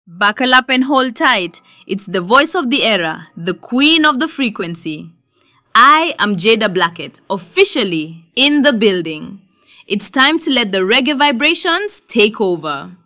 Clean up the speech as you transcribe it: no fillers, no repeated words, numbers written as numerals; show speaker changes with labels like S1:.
S1: Buckle up and hold tight. It's the voice of the era, the queen of the frequency. I am Jada Blackett, officially in the building. It's time to let the reggae vibrations take over.